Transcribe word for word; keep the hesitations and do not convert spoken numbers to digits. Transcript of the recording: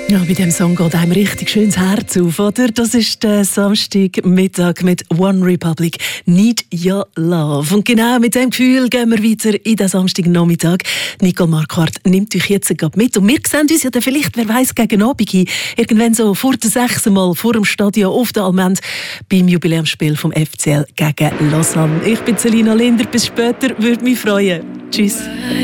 Ja, bei diesem Song geht einem richtig schönes Herz auf, oder? Das ist der Samstagmittag mit One Republic, Need Your Love. Und genau mit diesem Gefühl gehen wir weiter in den Samstagnachmittag. Nicole Marquardt nimmt euch jetzt gerade mit. Und wir sehen uns ja dann vielleicht, wer weiss, gegen Abend hin, irgendwann so vor der sechs Mal vor dem Stadion auf der Allmend beim Jubiläumsspiel vom F C L gegen Lausanne. Ich bin Selina Linder. Bis später, würde mich freuen. Tschüss.